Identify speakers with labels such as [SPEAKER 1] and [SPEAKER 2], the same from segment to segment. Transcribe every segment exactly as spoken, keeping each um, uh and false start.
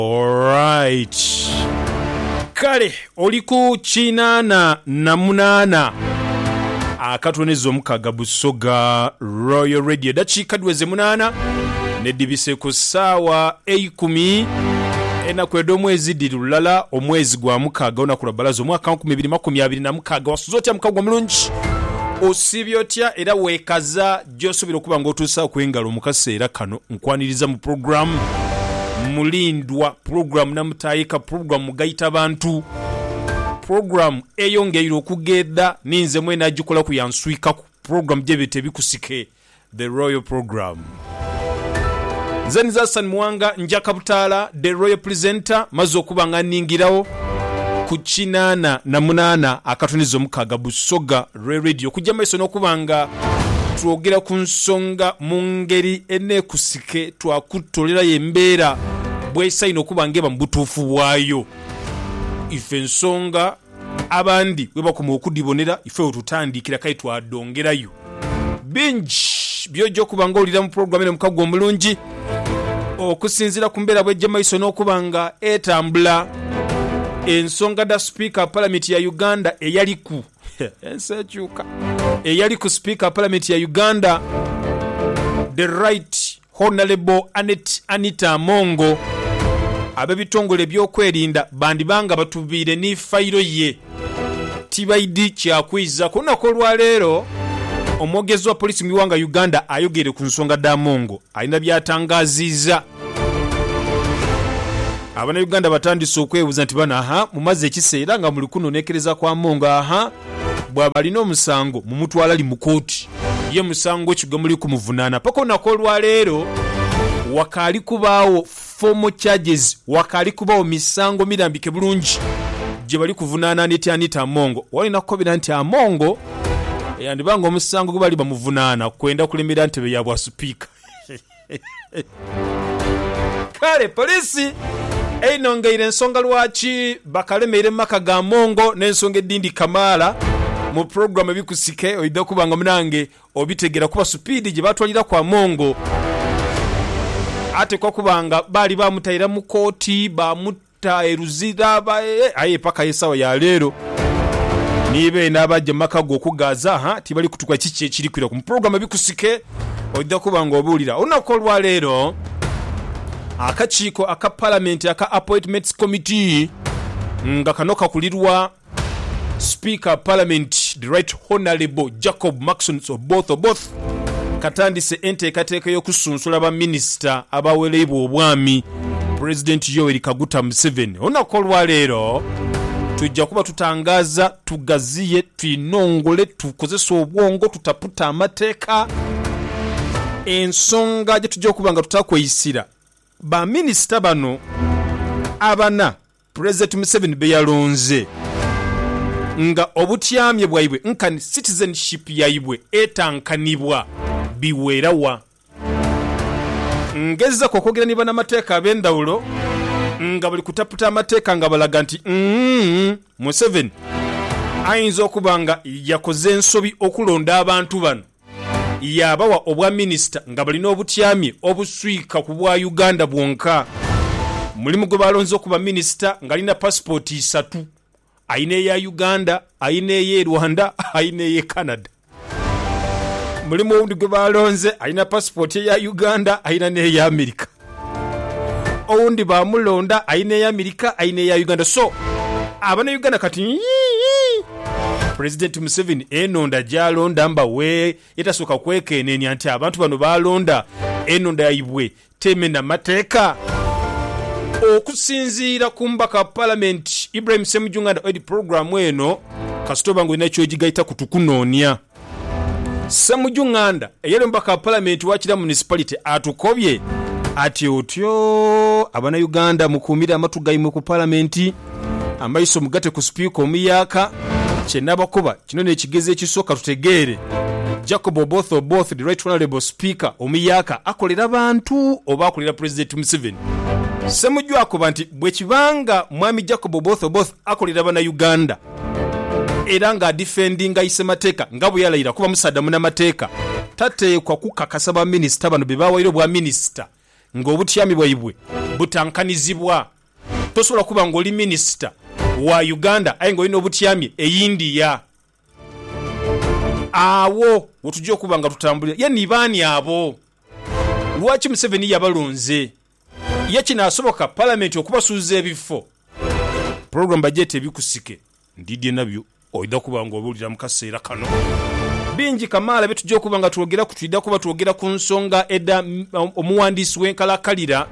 [SPEAKER 1] Alright. Kale oli ku kinaana na munaana akatoneza omukaga Busoga Royal Radio dakiika duweze munaana nedibise ku ssaawa eikumi enakwedde omwezi diri lulala omwezi gwa mukaga olunaku lwa bbalaza omwaka nkumi bbiri makumi abiri na mukaaga wasuza otya mukagwa mulungi osibye otya era weekaza gy'osobola okuba ng'otuusa okwengalo mu kaseera kano nkwaniriza mu programu mulindwa program namutayika program mugayita bantu program eyongeira okugedda ninze mwena agikola ku yanswika ku program jebete bikusike the royal program Zaniza San Mwanga njaka butala the royal presenter mazo okuba nga ningirawo ku kinaana na munaana akatunizo mukaga Busoga Radio kujja maiso n'okubanga twogera ku nsonga mu ngeri eneekusike twakutolera yembeera bwesayina okuba ngeba mu butuufu bwayo ife ensonga abandi we bakoma okudibonera ife otutandikira kale twadongerayo bingi byojja okuba ng'olira mu program eno mukagwa omulungi okusinzira ku mbeera bwejja maiso n'okuba nga etambula ensonga da speaker parliament ya Uganda eyaliku ensekyuka eyali ku speaker parliament ya Uganda the right honorable Anet Anita Amongo abebitongole byokwerinda bandi banga batubire ni fayiro ye tibaidi kyakwiza kunako lwaleero omwogezi wa polisi mu wanga Uganda ayogere ku nsonga da Amongo alina byatangaziza abana Uganda batandise okwebuza nti bana aha mumaze ekiseera nga muli kunonekereza kwa Amongo aha bwabalina omusango mu mutwala ali mu kooti ye musango kigo muli kumuvunaana pako nakolwa leero wakali kubaawo formal charges wakali kubaawo misango mirambike bulungi gye bali kuvunaana Anita Anita Amongo walina kukobera nti Amongo yandibanga omusango gwe bali bamuvunaana kwenda kulemera ntebe ya bwa speaker kale polisi einongeire ensonga lwaki bakalemeire maka ga Amongo n'ensonga edindi Kamala mu program ebikusike oida kubanga munange obitegera kuba speed gye batwalira kwa Amongo ate kwa kubanga bali bamutayira mu kooti bamuta eruzira bae aye paka yesawa ya lero nibe nabaje makago okugaza ha tibali kutukwa kichi ekiri kwira ku program ebikusike oida kubanga obulira onakolwa lero akakiiko aka parliament aka appointments committee nga kanoka kulirwa Speaker Parliament the right honorable Jacob Maxson of both of both katandise enteekateeka y'okusunsula ba minister abawerebwa obwami President Yoweri Kaguta Museveni onakolwa leero tujja kuba tutangaza tugaziye twinongole tukozesa obwongo tutaputa amateeka ensonga gye tujja okubanga tutakweyisira ba minister bano abana President Museveni be yalonze nga obutyamye bwaibwe nkani citizenship yaibwe etankanibwa biwerawa ngeza kokogera niba na mateeka abendawulo nga bali kutaputa amateeka nga balaga nti mm, Museveni ayinza okubanga yakoze ensobi okulonda abantu bano yabawa obwa minister nga balina obutyamye obuswika ku bwa Uganda bwonka mulimu gwe balonze okuba minister nga alina passport isatu aine ya Uganda aine ye Rwanda aine ye Canada mulimu oundi gwe balonze aina passport ya Uganda aina ne ya America oundi bamulonda aine ya America aine ya Uganda so abana Uganda kati President Museveni enonda jalonda mba we yetasoka kwekeneni anti abantu bano balonda enonda yaibwe temena mateeka okusinziira kumbaka parliament Ibrahim Semujunganda edi program eno kasitoba ngo inakyo gigaita kutukunonya Semujunganda eyele mbaka parliament wakira municipality atukobye ati otyo abana Uganda mukumira amatugaimwe ku parliament amaiso mugate ku speaker omuyaka kyenabakoba kino ne kigeze ekisoka tutegeere Jacob both of both the right honorable speaker omuyaka akolera bantu oba akolera President Museveni Semujju akoba nti bwe kibanga mwami Jacob both of both akolera bana Uganda era nga defending ayise mateeka nga bwe yalayira kuba musada muna mateeka tateekwa kukakasa ba minister bano be bawayiro bwa minister ng'obutyami bwaibwe butankanizibwa. Tosobola kuba ng'oli minisita wa Uganda aye ng'olina obutyami e India. Awo wetujja okuba nga tutambulira ye nibaani abo. Lwaki Museveni yabalonze? Ye kinaasoboka palamenti okubasuuza ebifo. Program budget ebikusike ndidye nabyo oida kuba ng'obulira mu kaseera kano. Bingi Kamala betujja okuba nga twogera ku twida kuba twogera ku nsonga edda omuwandiisi w'enkalakalira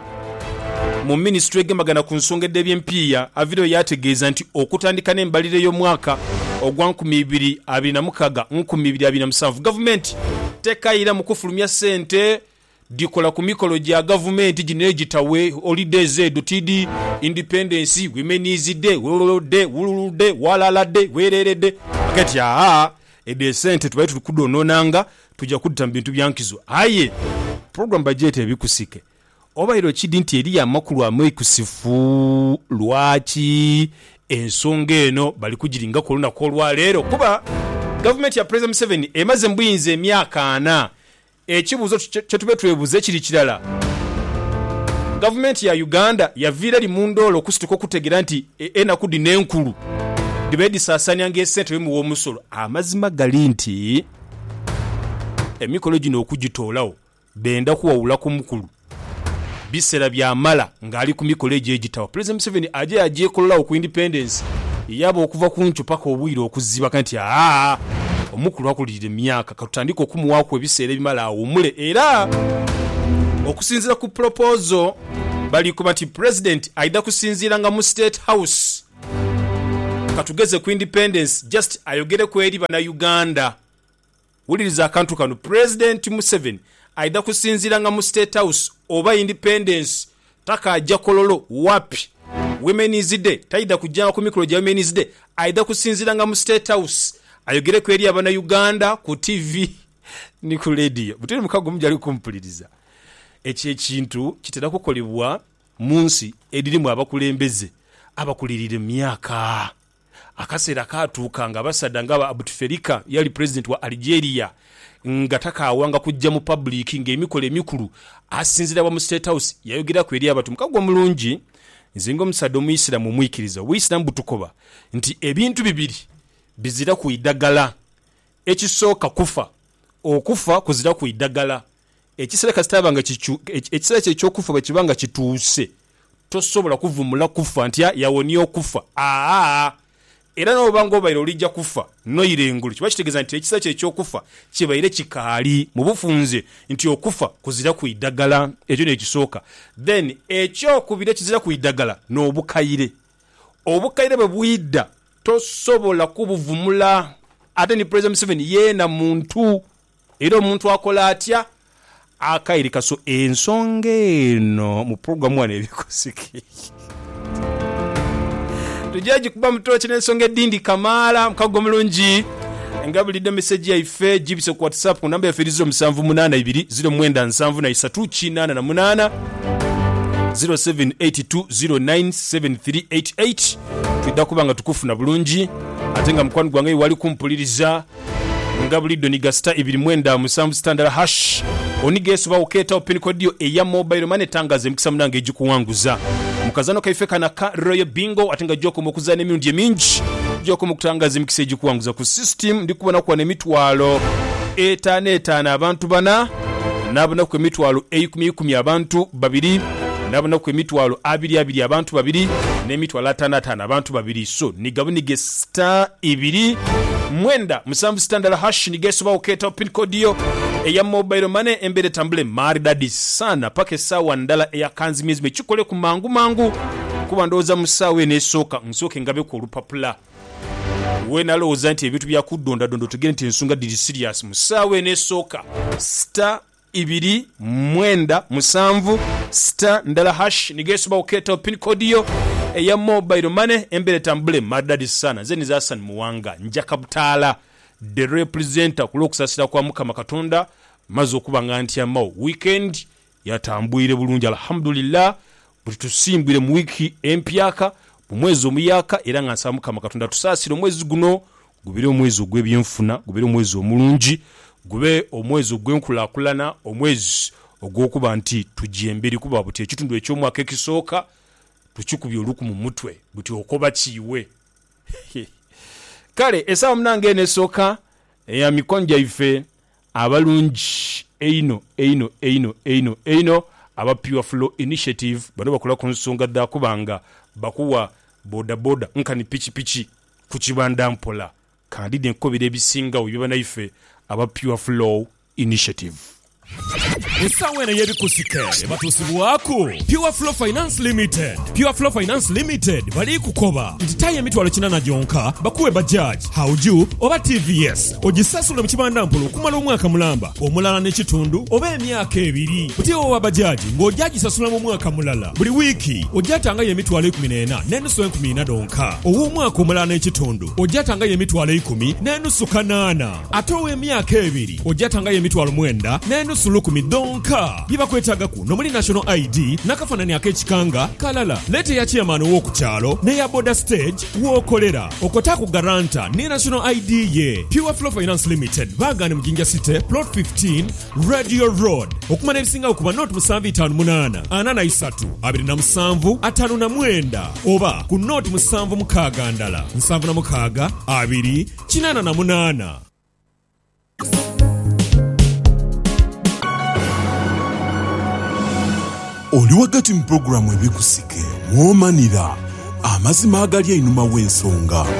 [SPEAKER 1] mu ministry egembagana ku nsonga edda eby'empiya avido yategeeza nti okutandika n'embalire y'omwaka ogwa nkumi ibiri abiri na mukaaga nkumi ibiri abiri na musanvu gavumenti tekayira mu kufulumya ssente dikola ku mikolo gya gavumenti gino egitawe holidays edo td independence women's day world day world day walala day wereredde kati aa ede sente tubaye tulikudoononanga tujja kudda mu bintu byankizo. Aye program budget ebikusike obairo kidi nti eri amakulu amekusifu lwaki ensonga eno bali kugiringa ko lunaku olwaleero kuba gavumenti ya President Museveni emaze mbuyinza emyaka ana. Ekibuuzo kyetube twebuuze kiri kirala. Gavumenti ya Uganda yaviira limundoolo okusituka okutegera nti enaku dino enkulu dibedisaasanya ng'essente wemuwa omusolo. Amazima gali nti emikolo gino okugitoolawo benda kuwawula ku mukulu biseera byamala ng'ali ku mikolo egyo egitawa. President Museveni aje agyekololawo ku independence yaba okuva ku ncu paka obwire okuziba kanti aa omukulu akulirira emyaka katutandika okumuwaako ebiseera ebimala awumule. Era okusinziira ku proposal bali kuba nti president aida kusinziira nga mu state house katugeze ku independence just ayogere ku eri bana Uganda. Wuliriza akantu kano President Museveni aida kusinziira nga mu state house oba independence taka ajja kololo wapi women's day taida kujja ku mikolo gya women's day aida kusinziira nga mu state house ayogere ku eri abana Uganda ku T V ni ku radio. Buteri mukago mujali kumpuliriza ekye kintu kitera kukolebwa munsi edirimu abakulembeze abakulirira myaka akaseera katuuka nga basada nga Abuteflika yali president wa Algeria nga takawanga kujja mu public ng'emikolo emikulu asinzira wa mu state house yayogera ku eri abatu mukago mulungi nzingo omusada omuyisiramu mwikiriza Wisilamu butukoba nti ebintu bibiri bizira ku idagala. Ekisooka kufa okufa kuzira ku idagala. Ekiseera kasitaba nga kichu ekiseera ky'okufa bakibanga kituuse tosobola kuvumula kufa nti yawoni okufa aa era n'obango bayiro olijja kufa noyire engulu kiba kitegeeza nti ekiseera ky'okufa kibayire kikaali mu bufunze nti okufa kuzira ku idagala. Ekyo n'ekisooka. Then ekyokubiri kizira ku idagala n'obukayire. Obukayire bwe buyidda tosobola kubuvumula. Ate ni President Museveni yeena muntu era omuntu akola atya akayirika. So ensonga eno mu programu wane ebikusiki tujaji kuba mutoche n'ensonga edindi Kamala mukago mulungi engabulidde message yaife jibise ku WhatsApp ku namba ya zero seven eight two zero nine seven nine three nine eight zero seven eight two zero nine seven three eight eight twidda kubanga tukufuna bulungi ate nga mukwano gwange wali kumpuliriza ngabuliddo ni gasta two nine seven standard hash onigeso bawuketa open code eya mobile money tangaze mukisa munange ejikuwanguza mukazano kaife kana ka Royal Bingo atenga joko mukuzana emirundi emingi joko mukutangaza mukisa ejikuwanguza ku system ndikubona kwa nemitwalo etane etane abantu bana nabona ku emitwalo eight ten abantu babiri nabona ku emitwalo abiri abiri abantu babiri n'emitwalo atano atano abantu babiri. So nigabunige star ibiri mwenda musanvu standard hash nigeso bawuketa pin code yo eya mobile money embere tambule mari dadi sana pake sawa ndala eya kanzi mizme chukole ku mangu mangu kuba ndoza musawe nesoka nsoke ngabe ku lupapula wena loza nti ebitu bya kudonda dondo tugene nti ensonga diri serious musawe nesoka star ibiri mwenda musanvu star ndala hash nigeso bawuketa pin code yo eya mobile money embere tambule mari dadi sana zeni za Hassan Muwanga Njakabutala the representer kulokusasira kwa Mukama Katonda mazo kubanga anti amao weekend yatambwire bulungi alhamdulillah buli tusimbire mu wiki empyaka mu mwezi omuyaka era nga nsaba Mukama Katonda tusasire omwezi guno gubire omwezi ogw'ebyenfuna gubire omwezi omulungi gube omwezi ogw'enkulakulana omwezi ogw'okuba nti tujja emberi kuba buti ekitundu eky'omwaka ekisooka tukikubye oluku mu mutwe buti okoba kiiwe. Kale essaawa munange eno esooka eya mikono gyaife abalungi eino eino eino eino eino aba Pure Flow Initiative bano bakola ku nsonga dda kubanga bakuwa boda boda nkani pichi pichi ku kibanda mpola kandi nenkobera ebisingawo bye banaife aba Pure Flow Initiative.
[SPEAKER 2] Essaawa eno y'ebikusike batuusibwako Pure Flow Finance Limited. Pure Flow Finance Limited bali kukoba nti tayi emitwalo kinana gyonka bakuwe bajaji hauju oba T V S ogisasula mu kibanda mpolo okumala omwaka mulamba omulala n'ekitundu oba emyaka ebiri. Butiwo wa bajaji ng'ojagisasula mu mwaka mulala buli wiiki ojjatanga y'emitwalo ikumi n'ena n'enusu enkumi ina donka. Ow'omwaka omulala n'ekitundu ojjatanga y'emitwalo ikumi n'enusu kanaana. Ate ow'emyaka ebiri ojjatanga y'emitwalo mwenda n'enusu lukumi donka. Biba kwetagaku nomuli National I D n'akafanani ak'ekikanga kalala. Lete ya chairman w'okukyalo ne ya border stage w'okolera okotaku garanta ne National I D ye. Pure Flow Finance Limited bagane mu Jinja City plot fifteen Radio Road. Okumana ebisinga okuba note musanvu itaano munaana ana na isatu abiri na musanvu ataano na mwenda oba ku note musanvu mukaaga ndala musanvu na mukaaga abiri kinaana na munaana.
[SPEAKER 3] Oli wakati mu programu ebikusike mwomanira amazima agali einuma w'ensonga.